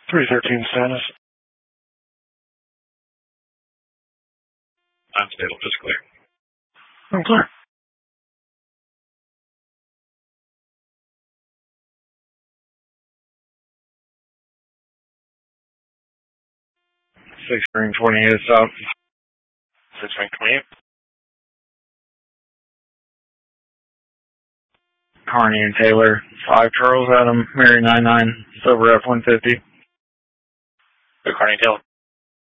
313 status. Unstable, just clear. I'm clear. Six Green 28 south. 6 Green 28. Carney and Taylor. 5 Charles Adam, Mary 99, Silver F 150. Good, Carney and Taylor.